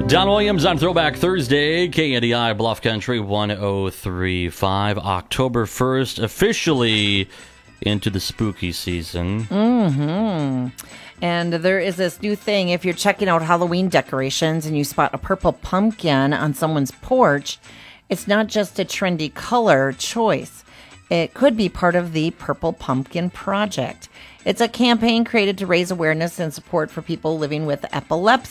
Don Williams on Throwback Thursday, KNDI Bluff Country 103.5, October 1st, officially into the spooky season. And there is this new thing. If you're checking out Halloween decorations and you spot a purple pumpkin on someone's porch, it's not just a trendy color choice. It could be part of the Purple Pumpkin Project. It's a campaign created to raise awareness and support for people living with epilepsy.